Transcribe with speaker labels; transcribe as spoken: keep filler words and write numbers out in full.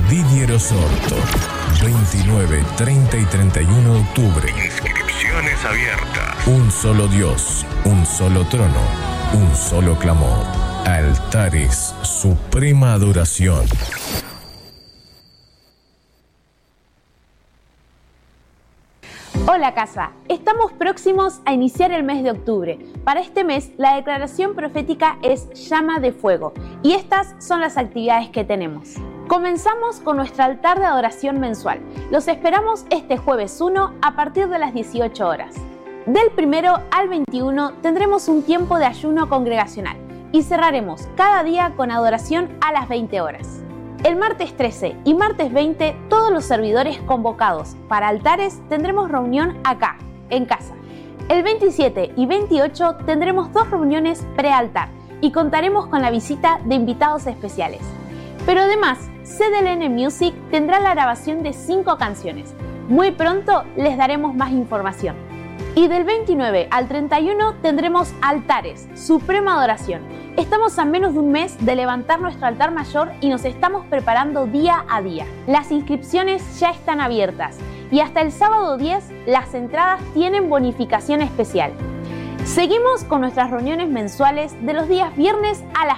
Speaker 1: Didier Osorto. veintinueve, treinta y treinta y uno de octubre.
Speaker 2: Inscripciones abiertas.
Speaker 1: Un solo Dios, un solo trono, un solo clamor. Altares, suprema adoración.
Speaker 3: Hola casa, estamos próximos a iniciar el mes de octubre. Para este mes la declaración profética es llama de fuego y estas son las actividades que tenemos. Comenzamos con nuestro altar de adoración mensual. Los esperamos este jueves uno a partir de las dieciocho horas. Del primero al veintiuno tendremos un tiempo de ayuno congregacional y cerraremos cada día con adoración a las veinte horas. El martes trece y martes veinte, todos los servidores convocados para altares tendremos reunión acá, en casa. El veintisiete y veintiocho tendremos dos reuniones prealtar y contaremos con la visita de invitados especiales. Pero además, C D L N Music tendrá la grabación de cinco canciones. Muy pronto les daremos más información. Y del veintinueve al treinta y uno tendremos altares, suprema adoración. Estamos a menos de un mes de levantar nuestro altar mayor y nos estamos preparando día a día. Las inscripciones ya están abiertas y hasta el sábado diez las entradas tienen bonificación especial. Seguimos con nuestras reuniones mensuales de los días viernes a las